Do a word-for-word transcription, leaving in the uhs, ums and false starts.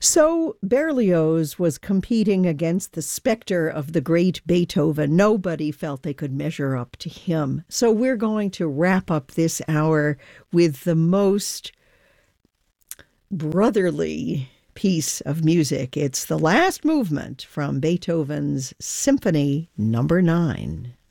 So Berlioz was competing against the specter of the great Beethoven. Nobody felt they could measure up to him. So we're going to wrap up this hour with the most brotherly piece of music. It's the last movement from Beethoven's Symphony Number Nine.